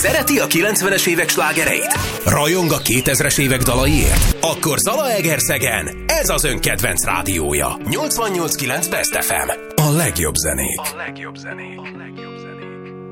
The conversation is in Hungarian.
Szereti a 90-es évek slágereit? Rajong a 2000-es évek dalaiért? Akkor Zalaegerszegen ez az ön kedvenc rádiója. 88.9 Best FM. A legjobb zenék.